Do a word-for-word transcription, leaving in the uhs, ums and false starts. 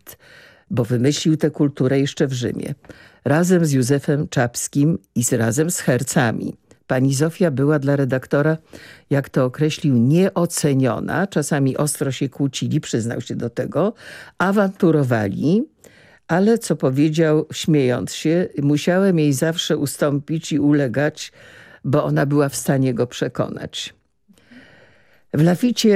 jest, bo wymyślił tę kulturę jeszcze w Rzymie. Razem z Józefem Czapskim i z, razem z hercami. Pani Zofia była dla redaktora, jak to określił, nieoceniona. Czasami ostro się kłócili, przyznał się do tego. Awanturowali, ale co powiedział, śmiejąc się, musiałem jej zawsze ustąpić i ulegać, bo ona była w stanie go przekonać. W Laficie